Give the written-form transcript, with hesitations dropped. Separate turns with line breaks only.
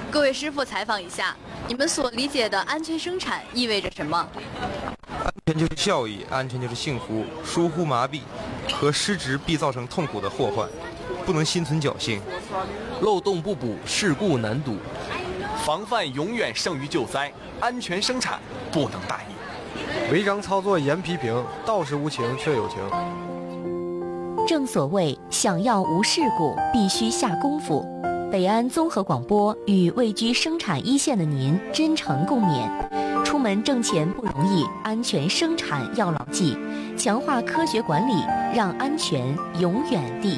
各位师傅，采访一下，你们所理解的安全生产意味着什么？
安全就是效益，安全就是幸福。疏忽麻痹和失职必造成痛苦的祸患，不能心存侥幸。
漏洞不补，事故难堵。
防范永远胜于救灾，安全生产不能大意。
违章操作严批评，道是无情却有情。
正所谓，想要无事故，必须下功夫。北安综合广播与位居生产一线的您真诚共勉。出门挣钱不容易，安全生产要牢记，强化科学管理，让安全永远第一。